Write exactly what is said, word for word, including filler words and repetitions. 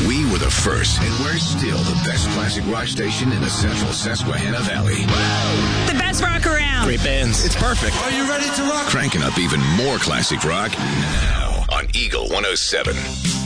We were the first, and we're still the best classic rock station in the central Susquehanna Valley. The best rock around. Great bands. It's perfect. Are you ready to rock? Cranking up even more classic rock now on Eagle one oh seven.